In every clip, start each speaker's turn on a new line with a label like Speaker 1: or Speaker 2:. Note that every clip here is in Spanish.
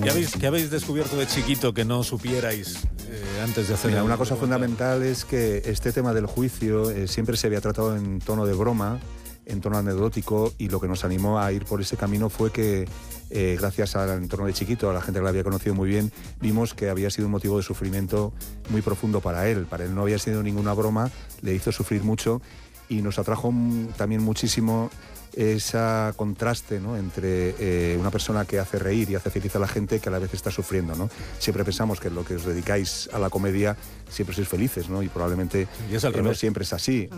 Speaker 1: ¿Qué habéis descubierto de Chiquito que no supierais antes de hacer?
Speaker 2: Mira, una cosa fundamental es que este tema del juicio siempre se había tratado en tono de broma, en tono anecdótico, y lo que nos animó a ir por ese camino fue que gracias al entorno de Chiquito, a la gente que la había conocido muy bien, vimos que había sido un motivo de sufrimiento muy profundo para él. Para él no había sido ninguna broma, le hizo sufrir mucho y nos atrajo también muchísimo ese contraste, ¿no?, entre una persona que hace reír y hace feliz a la gente, que a la vez está sufriendo, ¿no? Siempre pensamos que lo que os dedicáis a la comedia siempre sois felices, ¿no? Y probablemente no siempre es así.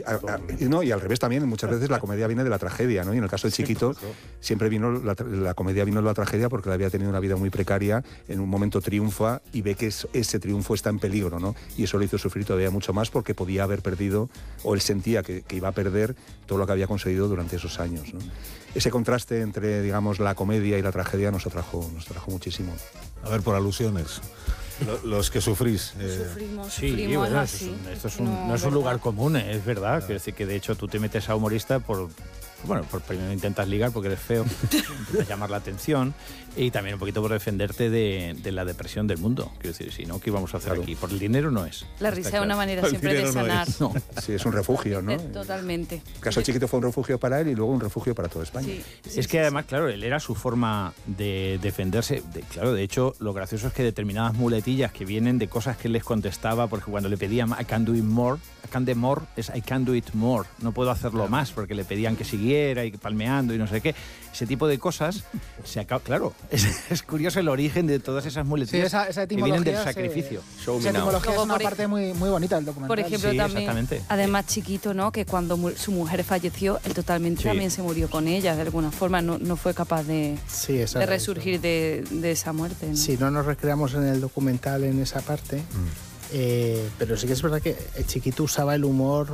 Speaker 2: Y al revés también, muchas veces la comedia viene de la tragedia, ¿no? Y en el caso de Chiquito, siempre vino la comedia vino de la tragedia, porque él había tenido una vida muy precaria, en un momento triunfa y ve que ese triunfo está en peligro, ¿no? Y eso le hizo sufrir todavía mucho más, porque podía haber perdido, o él sentía que iba a perder todo lo que había conseguido durante esos años, ¿no? Ese contraste entre, digamos, la comedia y la tragedia nos atrajo muchísimo.
Speaker 1: A ver, por alusiones, los que sufrís.
Speaker 3: Sufrimos,
Speaker 4: bueno,
Speaker 3: así.
Speaker 4: Esto no es un lugar común, es verdad. Quiero decir que de hecho tú te metes a humorista por primero intentas ligar porque eres feo, intentas llamar la atención, y también un poquito por defenderte de la depresión del mundo. Quiero decir, si no, ¿qué vamos a hacer aquí? Por el dinero no es.
Speaker 3: La risa es una manera siempre de sanar.
Speaker 2: No. Sí, es un refugio, ¿no?
Speaker 3: Totalmente.
Speaker 2: El caso Chiquito fue un refugio para él y luego un refugio para toda España.
Speaker 4: Es que además, claro, él era su forma de defenderse. Claro, de hecho, lo gracioso es que determinadas muletillas que vienen de cosas que él les contestaba, porque cuando le pedían I can do it more, I can do more es I can do it more, no puedo hacerlo más, porque le pedían que siguiera y palmeando y no sé qué. Ese tipo de cosas se acaba. Claro, es curioso el origen de todas esas muletillas,
Speaker 5: esa
Speaker 4: que vienen del sacrificio.
Speaker 5: Esa etimología es una parte muy, muy bonita del documental.
Speaker 3: Por ejemplo, también, además Chiquito, ¿no?, que cuando su mujer falleció, él totalmente también se murió con ella, de alguna forma, no fue capaz de resurgir de esa muerte, ¿no?
Speaker 5: Sí, no nos recreamos en el documental en esa parte, pero sí que es verdad que Chiquito usaba el humor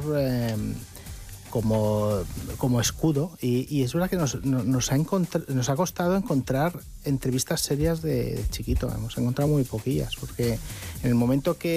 Speaker 5: como escudo, y es verdad que nos ha costado encontrar entrevistas serias de Chiquito. Hemos encontrado muy poquillas, porque en el momento que